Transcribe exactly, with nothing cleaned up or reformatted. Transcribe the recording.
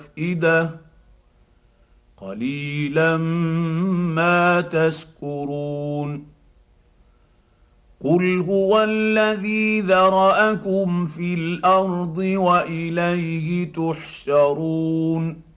أفئدة قليلا ما تشكرون قل هو الذي ذرأكم في الأرض وإليه تحشرون